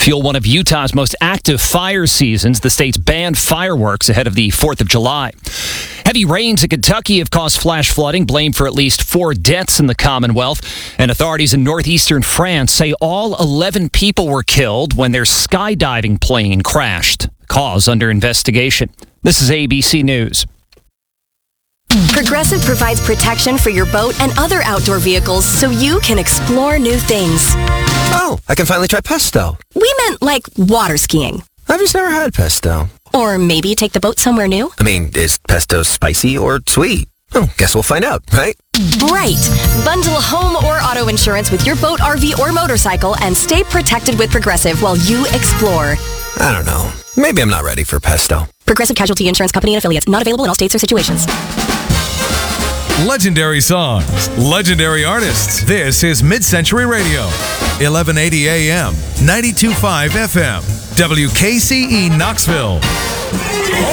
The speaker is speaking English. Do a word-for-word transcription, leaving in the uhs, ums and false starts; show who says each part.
Speaker 1: fuel one of Utah's most active fire seasons. The state's banned fireworks ahead of the fourth of July. Heavy rains in Kentucky have caused flash flooding, blamed for at least four deaths in the Commonwealth. And authorities in northeastern France say all eleven people were killed when their skydiving plane crashed. Cause under investigation. This is A B C News.
Speaker 2: Progressive provides protection for your boat and other outdoor vehicles so you can explore new things.
Speaker 3: Oh, I can finally try pesto.
Speaker 2: We meant like water skiing.
Speaker 3: I've just never had pesto.
Speaker 2: Or maybe take the boat somewhere new.
Speaker 3: I mean, is pesto spicy or sweet? Oh, guess we'll find out, right?
Speaker 2: Right. Bundle home or auto insurance with your boat, R V, or motorcycle and stay protected with Progressive while you explore.
Speaker 3: I don't know. Maybe I'm not ready for pesto.
Speaker 2: Progressive Casualty Insurance Company and Affiliates. Not available in all states or situations.
Speaker 4: Legendary songs, legendary artists. This is Mid-Century Radio, eleven eighty A M, ninety-two point five F M, W K C E Knoxville.